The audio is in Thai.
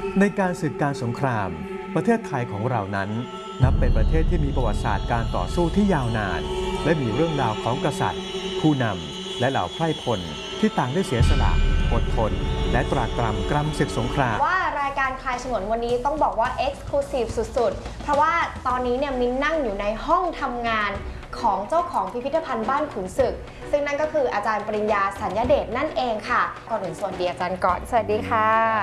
ในการศึกการสงครามประเทศไทยของเรานั้นนับเป็นประเทศที่มีประวัติศาสตร์การต่อสู้ที่ยาวนานและมีเรื่องราวของกษัตริย์ผู้นำและเหล่าไพร่พลที่ต่างได้เสียสละอดทนและตรากตรำกรำศึกสงครามว่ารายการคลายฉงนวันนี้ต้องบอกว่า Exclusive สุดๆเพราะว่าตอนนี้เนี่ยมิ้นนั่งอยู่ในห้องทำงานของเจ้าของพิพิธภัณฑ์บ้านขุนศึกซึ่งนั่นก็คืออาจารย์ปริญญาสัญญเดชนั่นเองค่ะก่อนอื่นสวัสดีอาจารย์ก่อนสวัสดีค่ะ